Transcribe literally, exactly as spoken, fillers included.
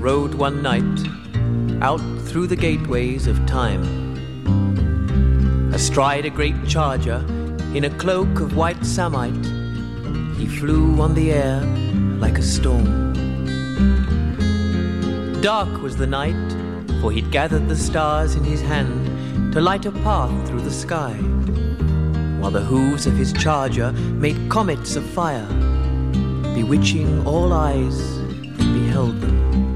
Rode one night out through the gateways of time, astride a great charger in a cloak of white samite. He flew on the air like a storm. Dark was the night, for he'd gathered the stars in his hand to light a path through the sky, while the hooves of his charger made comets of fire, bewitching all eyes that beheld them.